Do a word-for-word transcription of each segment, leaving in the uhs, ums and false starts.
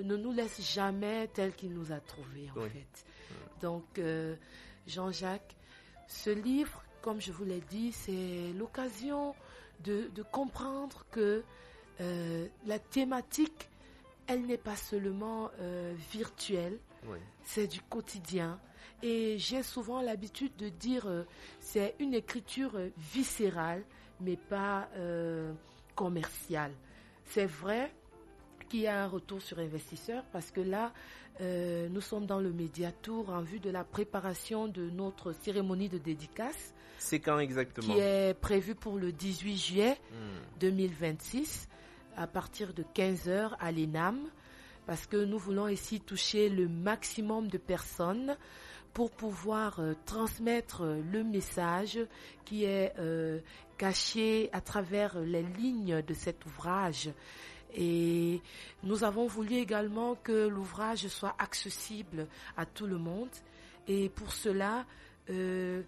ne nous laisse jamais tel qu'il nous a trouvés, en Oui. fait. Donc, euh, Jean-Jacques, ce livre, comme je vous l'ai dit, c'est l'occasion de, de comprendre que euh, la thématique, elle n'est pas seulement euh, virtuelle, Oui. c'est du quotidien. Et j'ai souvent l'habitude de dire euh, c'est une écriture euh, viscérale, mais pas euh, commerciale. C'est vrai qu'il y a un retour sur investisseur parce que là, euh, nous sommes dans le Médiatour en vue de la préparation de notre cérémonie de dédicace C'est quand exactement? qui est prévue pour le dix-huit juillet Hmm. deux mille vingt-six à partir de quinze heures à l'E N A M parce que nous voulons ici toucher le maximum de personnes pour pouvoir euh, transmettre euh, le message qui est euh, caché à travers les lignes de cet ouvrage. Et nous avons voulu également que l'ouvrage soit accessible à tout le monde. Et pour cela, euh,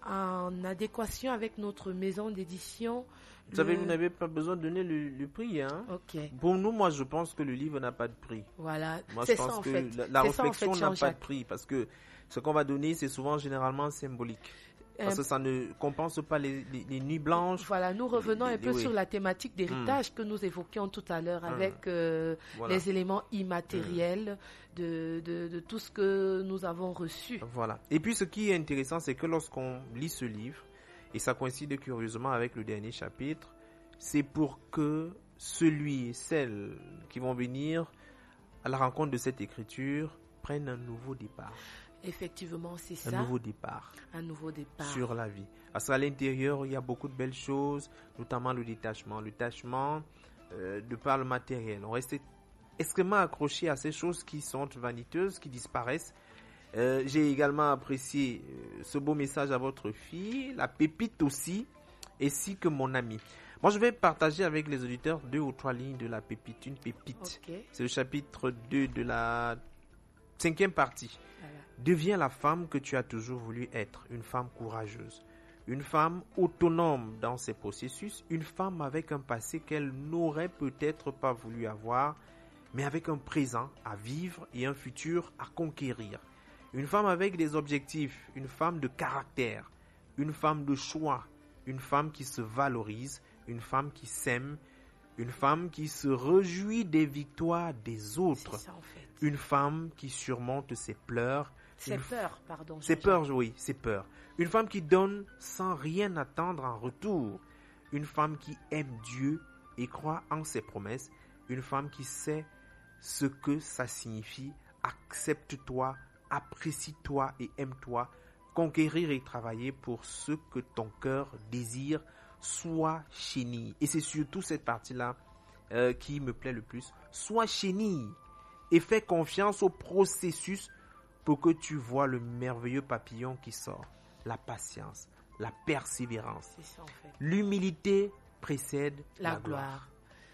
en adéquation avec notre maison d'édition... Vous savez, le- vous n'avez pas besoin de donner le, le prix. Hein? Ok, Pour nous, moi, je pense que le livre n'a pas de prix. voilà. Moi, C'est je pense ça en que fait. la, la C'est ça, en réflexion fait, n'a pas de Jean-Jacques. prix parce que ce qu'on va donner, c'est souvent généralement symbolique. Parce Euh, que ça ne compense pas les, les, les nuits blanches. Voilà, nous revenons les- un les- peu oui. sur la thématique d'héritage que nous évoquions tout à l'heure Hum. avec euh, Voilà. les éléments immatériels de, de, de tout ce que nous avons reçu. Voilà. Et puis, ce qui est intéressant, c'est que lorsqu'on lit ce livre, et ça coïncide curieusement avec le dernier chapitre, c'est pour que celui et celle qui vont venir à la rencontre de cette écriture prennent un nouveau départ. Effectivement, c'est Un ça, nouveau départ un nouveau départ. sur la vie. Parce qu'à l'intérieur, il y a beaucoup de belles choses, notamment le détachement. Le détachement euh, de par le matériel. On reste extrêmement accroché à ces choses qui sont vaniteuses, qui disparaissent. Euh, j'ai également apprécié euh, ce beau message à votre fille, la pépite aussi, ainsi que mon ami. Moi, je vais partager avec les auditeurs deux ou trois lignes de la pépite, une pépite. Ok, C'est le chapitre deux de la cinquième partie. voilà. Deviens la femme que tu as toujours voulu être, une femme courageuse, une femme autonome dans ses processus, une femme avec un passé qu'elle n'aurait peut-être pas voulu avoir, mais avec un présent à vivre et un futur à conquérir. Une femme avec des objectifs, une femme de caractère, une femme de choix, une femme qui se valorise, une femme qui s'aime, une femme qui se réjouit des victoires des C'est autres, ça en fait. une femme qui surmonte ses pleurs, C'est une peur, pardon. ses Jean-Jacques. peurs, oui, ses peurs. Une femme qui donne sans rien attendre en retour. Une femme qui aime Dieu et croit en ses promesses. Une femme qui sait ce que ça signifie. Accepte-toi, apprécie-toi et aime-toi. Conquérir et travailler pour ce que ton cœur désire. Sois chénie. Et c'est surtout cette partie-là euh, qui me plaît le plus. Sois chénie et fais confiance au processus pour que tu vois le merveilleux papillon qui sort. La patience, la persévérance. C'est ça en fait. L'humilité précède La, la, gloire. gloire.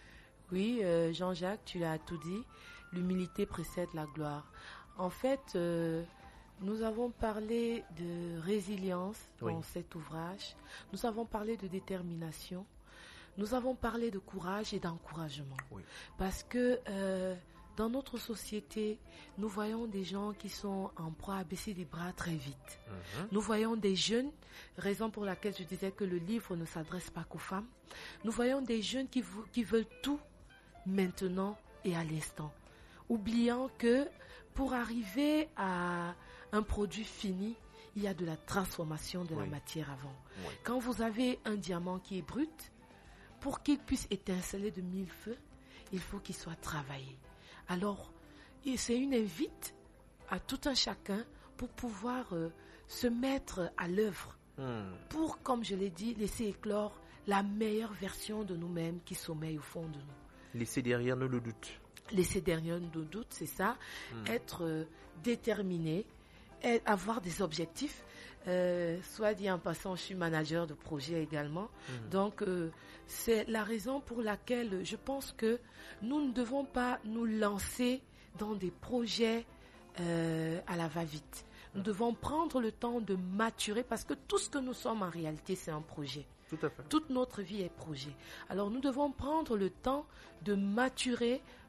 Oui, euh, Jean-Jacques, tu l'as tout dit. L'humilité précède la gloire. En fait, euh, nous avons parlé de résilience dans Oui. cet ouvrage. Nous avons parlé de détermination. Nous avons parlé de courage et d'encouragement. Oui. Parce que euh, dans notre société, nous voyons des gens qui sont en proie à baisser les bras très vite. Mhm. Nous voyons des jeunes, raison pour laquelle je disais que le livre ne s'adresse pas qu'aux femmes. Nous voyons des jeunes qui, vou- qui veulent tout maintenant et à l'instant, oubliant que pour arriver à un produit fini, il y a de la transformation de la Oui. matière avant. Oui. Quand vous avez un diamant qui est brut, pour qu'il puisse étinceler de mille feux, il faut qu'il soit travaillé. Alors, et c'est une invite à tout un chacun pour pouvoir euh, se mettre à l'œuvre, Hmm. pour, comme je l'ai dit, laisser éclore la meilleure version de nous-mêmes qui sommeille au fond de nous. Laissez derrière nous le doute. Laisser derrière nos doutes, c'est ça, Hmm. être euh, déterminé, et avoir des objectifs. Euh, soit dit en passant, je suis manager de projet également. Hmm. Donc, euh, c'est la raison pour laquelle je pense que nous ne devons pas nous lancer dans des projets euh, à la va-vite. Nous devons prendre le temps de maturer parce que tout ce que nous sommes en réalité, c'est un projet. Tout à fait. Toute notre vie est projet. Alors nous devons prendre le temps de maturer